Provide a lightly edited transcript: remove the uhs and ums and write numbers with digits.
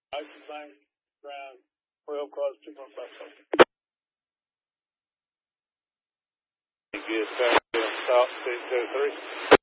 Ocean Bank, ground 12 cars, 2.5 seconds. Good, stop, 603.